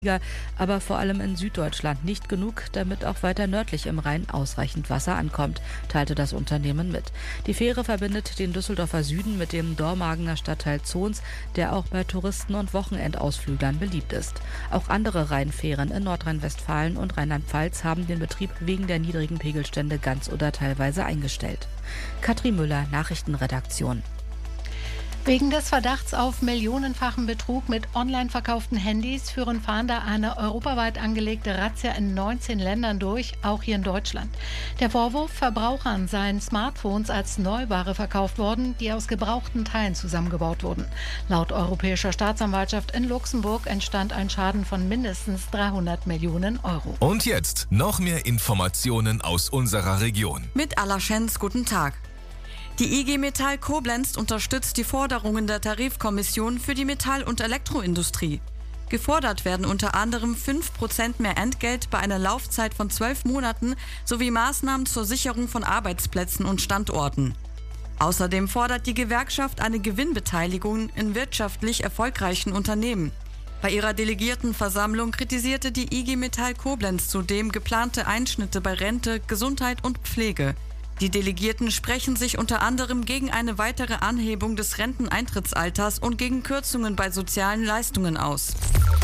aber vor allem in Süddeutschland nicht genug, damit auch weiter nördlich im Rhein ausreichend Wasser ankommt, teilte das Unternehmen mit. Die Fähre verbindet den Düsseldorfer Süden mit dem Dormagener Stadtteil Zons, der auch bei Touristen und Wochenendausflüglern beliebt ist. Auch andere Rheinfähren in Nordrhein-Westfalen und Rheinland-Pfalz haben den Betrieb wegen der niedrigen Pegelstände ganz oder teilweise eingestellt. Katrin Müller, Nachrichtenredaktion. Wegen des Verdachts auf millionenfachen Betrug mit online verkauften Handys führen Fahnder eine europaweit angelegte Razzia in 19 Ländern durch, auch hier in Deutschland. Der Vorwurf, Verbrauchern seien Smartphones als Neuware verkauft worden, die aus gebrauchten Teilen zusammengebaut wurden. Laut Europäischer Staatsanwaltschaft in Luxemburg entstand ein Schaden von mindestens 300 Millionen Euro. Und jetzt noch mehr Informationen aus unserer Region. Mit Alaschens, guten Tag. Die IG Metall Koblenz unterstützt die Forderungen der Tarifkommission für die Metall- und Elektroindustrie. Gefordert werden unter anderem 5% mehr Entgelt bei einer Laufzeit von 12 Monaten sowie Maßnahmen zur Sicherung von Arbeitsplätzen und Standorten. Außerdem fordert die Gewerkschaft eine Gewinnbeteiligung in wirtschaftlich erfolgreichen Unternehmen. Bei ihrer Delegiertenversammlung kritisierte die IG Metall Koblenz zudem geplante Einschnitte bei Rente, Gesundheit und Pflege. Die Delegierten sprechen sich unter anderem gegen eine weitere Anhebung des Renteneintrittsalters und gegen Kürzungen bei sozialen Leistungen aus.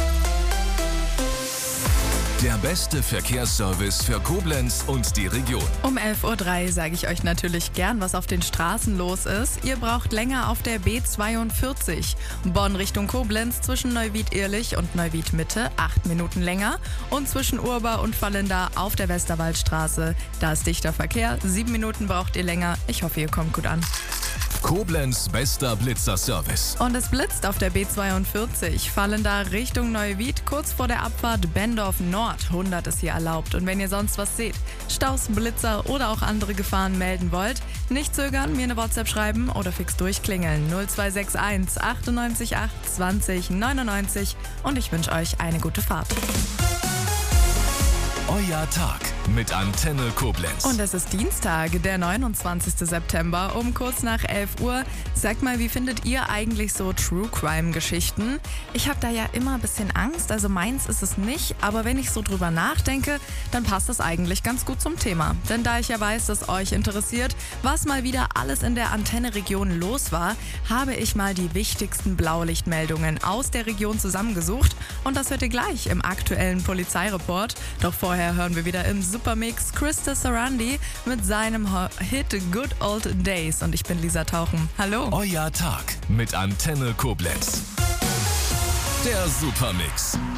Der beste Verkehrsservice für Koblenz und die Region. Um 11.03 Uhr sage ich euch natürlich gern, was auf den Straßen los ist. Ihr braucht länger auf der B42. Bonn Richtung Koblenz zwischen Neuwied-Ehrlich und Neuwied-Mitte 8 Minuten länger. Und zwischen Urba und Vallendar auf der Westerwaldstraße. Da ist dichter Verkehr. 7 Minuten braucht ihr länger. Ich hoffe, ihr kommt gut an. Koblenz bester Blitzerservice. Und es blitzt auf der B42. Vallendar Richtung Neuwied, kurz vor der Abfahrt Bendorf Nord. 100 ist hier erlaubt. Und wenn ihr sonst was seht, Staus, Blitzer oder auch andere Gefahren melden wollt, nicht zögern, mir eine WhatsApp schreiben oder fix durchklingeln. 0261 98 8 20 99. Und ich wünsche euch eine gute Fahrt. Euer Tag mit Antenne Koblenz. Und es ist Dienstag, der 29. September um kurz nach 11 Uhr. Sagt mal, wie findet ihr eigentlich so True-Crime-Geschichten? Ich habe da ja immer ein bisschen Angst, also meins ist es nicht. Aber wenn ich so drüber nachdenke, dann passt das eigentlich ganz gut zum Thema. Denn da ich ja weiß, dass euch interessiert, was mal wieder alles in der Antenne-Region los war, habe ich mal die wichtigsten Blaulichtmeldungen aus der Region zusammengesucht. Und das hört ihr gleich im aktuellen Polizeireport. Doch vorher hören wir wieder im Supermix Krista Sarandi mit seinem Hit Good Old Days. Und ich bin Lisa Tauchen. Hallo. Euer Tag mit Antenne Koblenz. Der Supermix.